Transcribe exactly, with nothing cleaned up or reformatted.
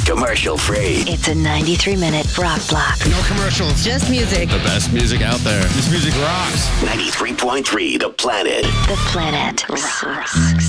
commercial free. It's a ninety-three minute rock block. No commercials. Just music. The best music out there. This music rocks. ninety-three point three The Planet. The Planet rocks.